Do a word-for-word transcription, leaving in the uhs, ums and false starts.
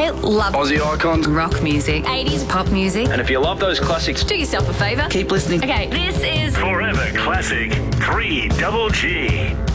I love Aussie icons, rock music, eighties pop music. and if you love those classics, Do yourself a favour. keep listening. Okay, this is Forever Classic three Double G.